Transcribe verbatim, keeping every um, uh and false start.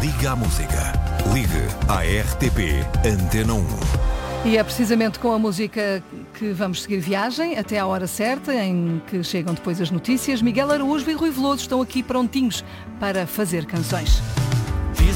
Liga à Música. Ligue à R T P Antena um. E é precisamente com a música que vamos seguir viagem até à hora certa, em que chegam depois as notícias. Miguel Araújo e Rui Veloso estão aqui prontinhos para fazer canções.